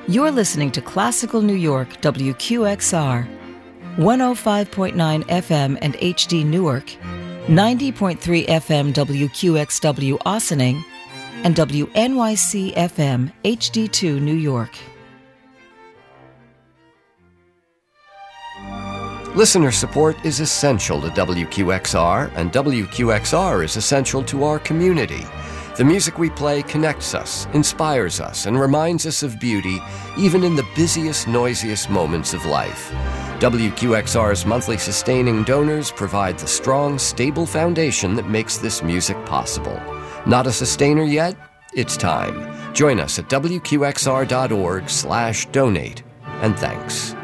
You're listening to Classical New York, WQXR, 105.9 FM and HD Newark, 90.3 FM WQXW Ossining, and WNYC FM HD2 New York. Listener support is essential to WQXR, and WQXR is essential to our community. The music we play connects us, inspires us, and reminds us of beauty, even in the busiest, noisiest moments of life. WQXR's monthly sustaining donors provide the strong, stable foundation that makes this music possible. Not a sustainer yet? It's time. Join us at WQXR.org/donate. And thanks.